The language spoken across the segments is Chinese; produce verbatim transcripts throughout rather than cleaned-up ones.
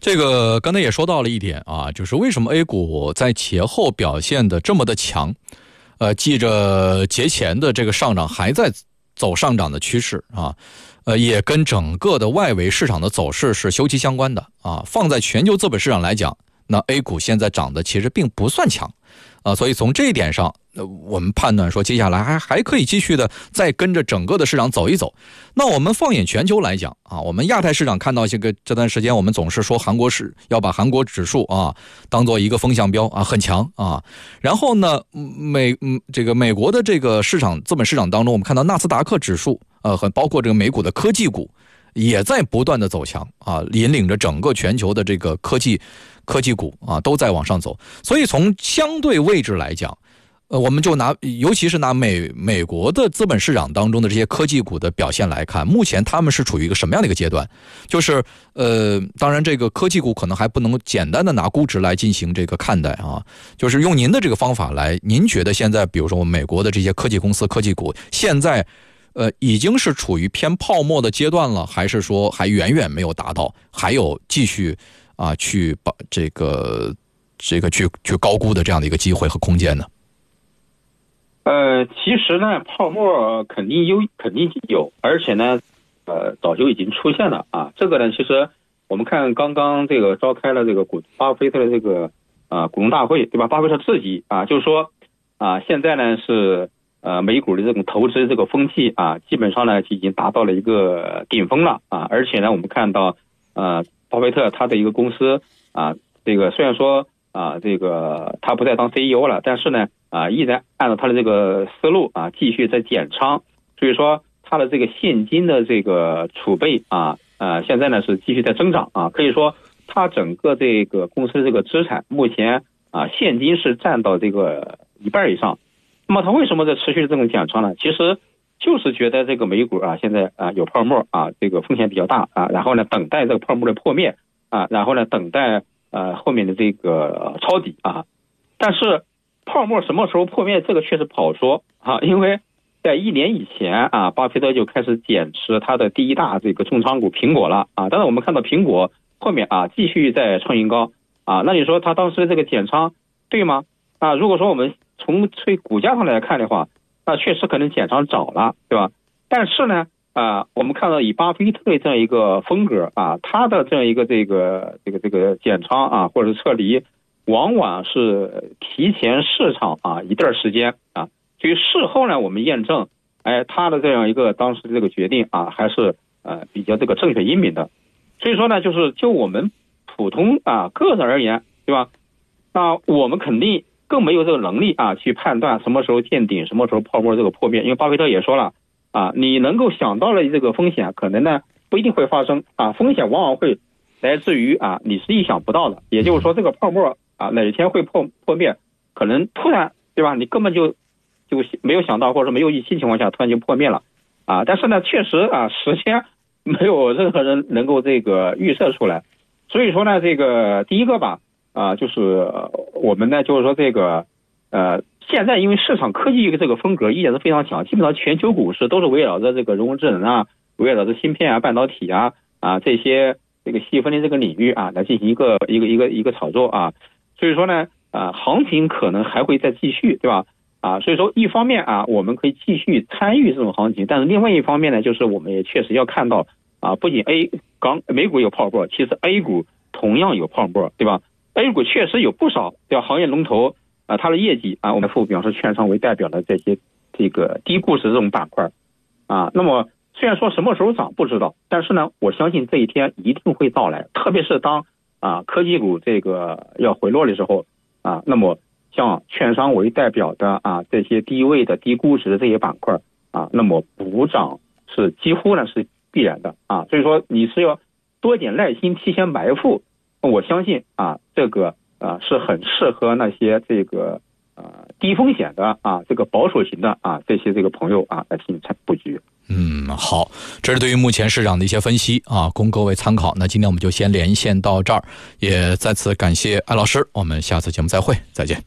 这个刚才也说到了一点啊，就是为什么 A 股在节后表现的这么的强，呃，记着节前的这个上涨还在走上涨的趋势啊，呃，也跟整个的外围市场的走势是休戚相关的啊。放在全球资本市场来讲，那 A 股现在涨的其实并不算强啊，所以从这一点上，呃，我们判断说接下来还还可以继续的再跟着整个的市场走一走。那我们放眼全球来讲啊，我们亚太市场看到这个这段时间，我们总是说韩国市要把韩国指数啊当做一个风向标啊，很强啊。然后呢，美嗯这个美国的这个市场资本市场当中，我们看到纳斯达克指数呃，很包括这个美股的科技股也在不断的走强啊，引领着整个全球的这个科技科技股啊都在往上走。所以从相对位置来讲，呃，我们就拿，尤其是拿美美国的资本市场当中的这些科技股的表现来看，目前他们是处于一个什么样的一个阶段？就是呃，当然这个科技股可能还不能简单的拿估值来进行这个看待啊，就是用您的这个方法来，您觉得现在比如说我们美国的这些科技公司、科技股现在呃已经是处于偏泡沫的阶段了，还是说还远远没有达到，还有继续啊去把这个这个去去高估的这样的一个机会和空间呢？ 呃，其实呢，泡沫肯定有，肯定有，而且呢，呃，早就已经出现了啊。这个呢，其实我们看刚刚这个召开了这个股巴菲特的这个啊股东大会，对吧？巴菲特自己啊，就是说啊，现在呢是呃美股的这种投资这个风气啊，基本上呢已经达到了一个顶峰了啊。而且呢，我们看到呃巴菲特他的一个公司啊，这个虽然说啊这个他不再当 C E O 了，但是呢。啊，依然按照他的这个思路啊，继续在减仓，所以说他的这个现金的这个储备啊，呃，现在呢是继续在增长啊，可以说他整个这个公司的这个资产目前啊，现金是占到这个一半以上。那么他为什么在持续的这种减仓呢？其实就是觉得这个美股啊，现在啊有泡沫啊，这个风险比较大啊，然后呢等待这个泡沫的破灭啊，然后呢等待呃后面的这个抄底啊，但是。泡沫什么时候破灭？这个确实不好说啊，因为在一年以前啊，巴菲特就开始减持他的第一大这个重仓股苹果了啊。当然，我们看到苹果后面啊继续在创新高啊，那你说他当时这个减仓对吗？啊，如果说我们从从股价上来看的话，那确实可能减仓早了，对吧？但是呢，啊，我们看到以巴菲特的这样一个风格啊，他的这样一个这个这个这个减仓啊，或者是撤离。往往是提前市场啊一段时间啊，所以事后呢，我们验证，哎，他的这样一个当时的这个决定啊，还是呃比较这个正确英明的。所以说呢，就是就我们普通啊个人而言，对吧？那我们肯定更没有这个能力啊去判断什么时候见顶，什么时候泡沫这个破灭。因为巴菲特也说了啊，你能够想到了这个风险，可能呢不一定会发生啊，风险往往会来自于啊你是意想不到的。也就是说，这个泡沫。啊，哪一天会破破灭？可能突然，对吧？你根本就就没有想到，或者说没有预期情况下，突然就破灭了，啊！但是呢，确实啊，时间没有任何人能够这个预测出来。所以说呢，这个第一个吧，啊，就是我们呢，就是说这个呃，现在因为市场科技这个风格依然是非常强，基本上全球股市都是围绕着这个人工智能啊，围绕着芯片啊、半导体啊啊这些这个细分的这个领域啊来进行一个一个一个一个炒作啊。所以说呢，啊、呃，行情可能还会再继续，对吧？啊，所以说一方面啊，我们可以继续参与这种行情，但是另外一方面呢，就是我们也确实要看到啊，不仅 A 港美股有泡沫，其实 A 股同样有泡沫，对吧 ？A 股确实有不少对吧？行业龙头啊，它的业绩啊，我们付比方说券商为代表的这些这个低估值这种板块啊，那么虽然说什么时候涨不知道，但是呢，我相信这一天一定会到来，特别是当。啊，科技股这个要回落的时候啊，那么像券商为代表的啊这些低位的低估值的这些板块啊，那么补涨是几乎呢是必然的啊，所以说你是要多点耐心，提前埋伏，我相信啊这个啊是很适合那些这个呃低风险的啊这个保守型的啊这些这个朋友啊来进行布局。 嗯，好，这是对于目前市场的一些分析啊，供各位参考。那今天我们就先连线到这儿，也再次感谢艾老师，我们下次节目再会，再见。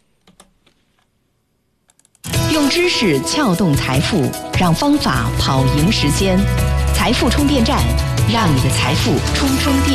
用知识撬动财富，让方法跑赢时间。财富充电站，让你的财富充充电。